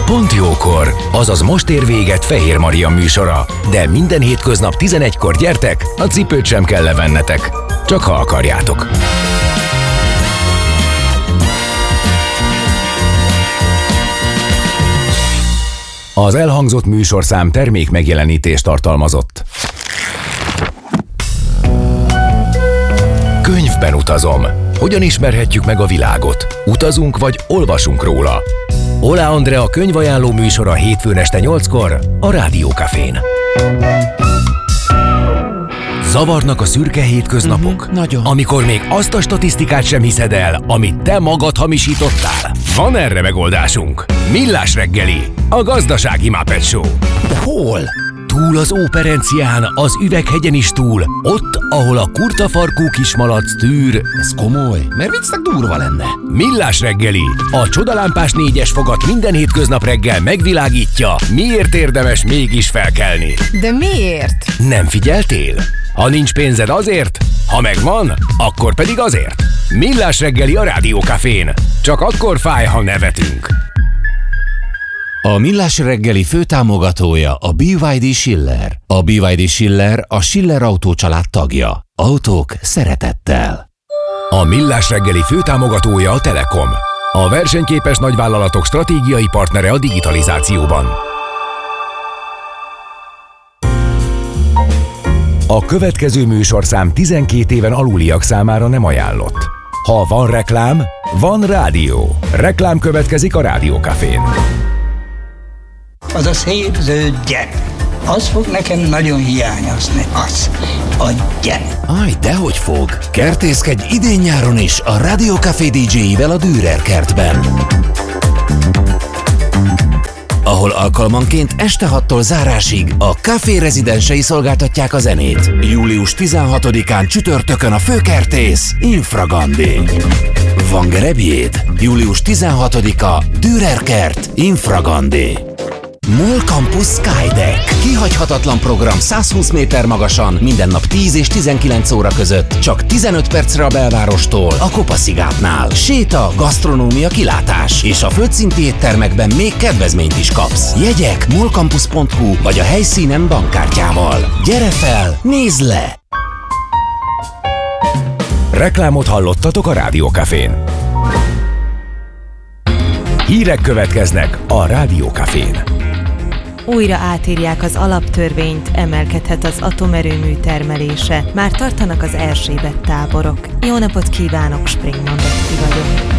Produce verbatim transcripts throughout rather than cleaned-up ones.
Pont jókor, azaz most ér véget Fehér Maria műsora. De minden hétköznap tizenegykor gyertek, a cipőt sem kell levennetek. Csak ha akarjátok. Az elhangzott műsorszám termék megjelenítést tartalmazott. Könyvben utazom. Hogyan ismerhetjük meg a világot? Utazunk vagy olvasunk róla? Ola Andrea könyvajánló műsora hétfőn este nyolckor a Rádió Cafén. Zavarnak a szürke hétköznapok? Uh-huh, nagyon. Amikor még azt a statisztikát sem hiszed el, amit te magad hamisítottál? Van erre megoldásunk. Millás reggeli, a gazdasági Muppet Show. De hol? Túl az Óperencián, az Üveghegyen is túl, ott, ahol a kurtafarkú kismalac tűr. Ez komoly, mert viccnek durva lenne. Millás reggeli, a csodalámpás négyes fogat minden hétköznap reggel megvilágítja, miért érdemes mégis felkelni. De miért? Nem figyeltél? Ha nincs pénzed azért, ha megvan, akkor pedig azért. Millás reggeli a Rádió Cafén. Csak akkor fáj, ha nevetünk. A Millás reggeli főtámogatója a bé vé dé Schiller. A bé vé dé Schiller a Schiller Autó család tagja. Autók szeretettel. A Millás reggeli főtámogatója a Telekom. A versenyképes nagyvállalatok stratégiai partnere a digitalizációban. A következő műsorszám tizenkét éven aluliak számára nem ajánlott. Ha van reklám, van rádió. Reklám következik a Rádió Cafén. Az a szép zöld gyep, az fog nekem nagyon hiányozni, az, a gyep. Aj, dehogy fog. Kertészkedj idén-nyáron is a Rádió Café dé dzséivel a Dürer kertben, ahol alkalmanként este hattól zárásig a Café rezidensei szolgáltatják a zenét. július tizenhatodikán csütörtökön a főkertész Infragandi. Van gerebjéd? július tizenhatodika Dürer kert Infragandi. MOL Campus Skydeck. Kihagyhatatlan program százhúsz méter magasan, minden nap tíz és tizenkilenc óra között, csak tizenöt percre a belvárostól, a Kopaszigátnál. Séta, gasztronómia, kilátás, és a földszinti éttermekben még kedvezményt is kapsz. Jegyek molcampus pont hu vagy a helyszínen bankkártyával. Gyere fel, nézd le! Reklámot hallottatok a Rádió Cafén. Hírek következnek a Rádió Cafén. Újra átírják az alaptörvényt, emelkedhet az atomerőmű termelése. Már tartanak az Erzsébet táborok. Jó napot kívánok, Springman Betti vagyok.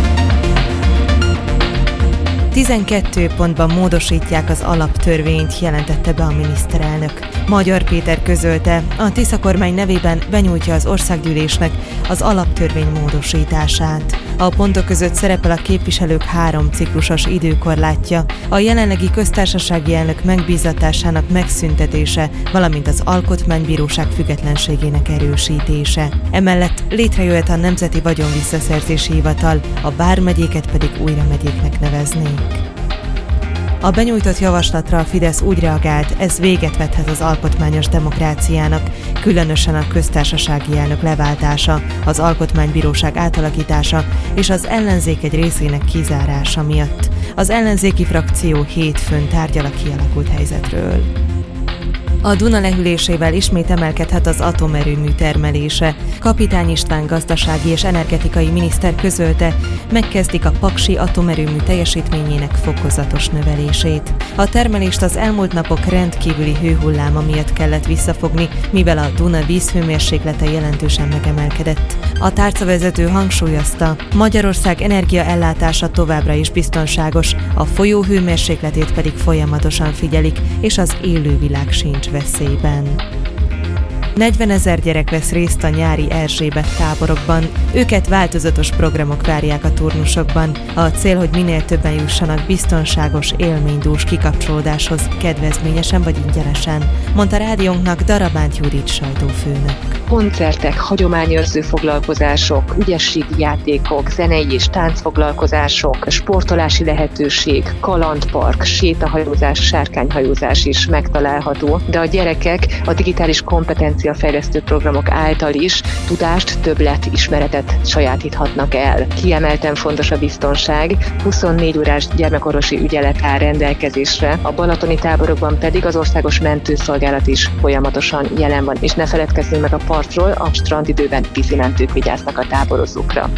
tizenkét pontban módosítják az alaptörvényt, jelentette be a miniszterelnök. Magyar Péter közölte, a Tisza kormány nevében benyújtja az országgyűlésnek az alaptörvény módosítását. A pontok között szerepel a képviselők három ciklusos időkorlátja, a jelenlegi köztársasági elnök megbízatásának megszüntetése, valamint az Alkotmánybíróság függetlenségének erősítése. Emellett létrejöhet a Nemzeti Vagyonvisszaszerzési Hivatal, a vármegyéket pedig újra megyéknek neveznék. A benyújtott javaslatra a Fidesz úgy reagált, ez véget vethet az alkotmányos demokráciának, különösen a köztársasági elnök leváltása, az alkotmánybíróság átalakítása és az ellenzék egy részének kizárása miatt. Az ellenzéki frakció hétfőn tárgyal a kialakult helyzetről. A Duna lehűlésével ismét emelkedhet az atomerőmű termelése. Kapitány István gazdasági és energetikai miniszter közölte, megkezdik a paksi atomerőmű teljesítményének fokozatos növelését. A termelést az elmúlt napok rendkívüli hőhulláma miatt kellett visszafogni, mivel a Duna vízhőmérséklete jelentősen megemelkedett. A tárcavezető hangsúlyozta, Magyarország energiaellátása továbbra is biztonságos, a folyó hőmérsékletét pedig folyamatosan figyelik, és az élővilág sincs veszélyben. negyvenezer gyerek vesz részt a nyári Erzsébet táborokban. Őket változatos programok várják a turnusokban. A cél, hogy minél többen jussanak biztonságos, élménydús kikapcsolódáshoz, kedvezményesen vagy ingyenesen, mondta rádiónknak Darabánt Judit sajtófőnök. Koncertek, hagyományőrző foglalkozások, ügyességi játékok, zenei és táncfoglalkozások, sportolási lehetőség, kalandpark, sétahajózás, sárkányhajózás is megtalálható, de a gyerekek a digitális kompetencia potenciálfejlesztő programok által is tudást, többlet, ismeretet sajátíthatnak el. Kiemelten fontos a biztonság, huszonnégy órás gyermekorvosi ügyelet áll rendelkezésre, a balatoni táborokban pedig az országos mentőszolgálat is folyamatosan jelen van. És ne feledkezzünk meg a partról, a strandidőben vízimentők vigyáznak a táborozókra.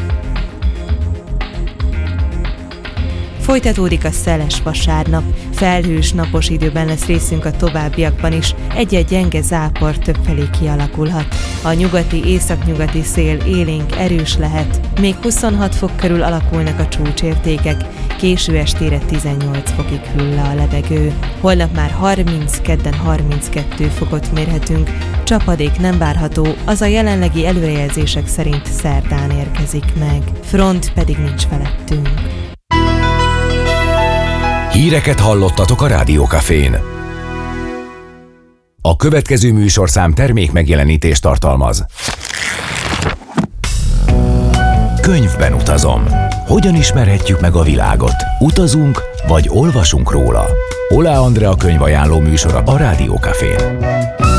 Folytatódik a szeles vasárnap. Felhős, napos időben lesz részünk a továbbiakban is. Egy-egy gyenge zápor többfelé kialakulhat. A nyugati, északnyugati szél élénk, erős lehet. Még huszonhat fok körül alakulnak a csúcsértékek. Késő estére tizennyolc fokig hűl le a levegő. Holnap már harminc, kedden harminckettő fokot mérhetünk. Csapadék nem várható, az a jelenlegi előrejelzések szerint szerdán érkezik meg. Front pedig nincs felettünk. Híreket hallottatok a Rádiókafén. A következő műsorszám termék megjelenítést tartalmaz. Könyvben utazom. Hogyan ismerhetjük meg a világot? Utazunk, vagy olvasunk róla? Oláh Andrea könyvajánló műsora a Rádiókafén.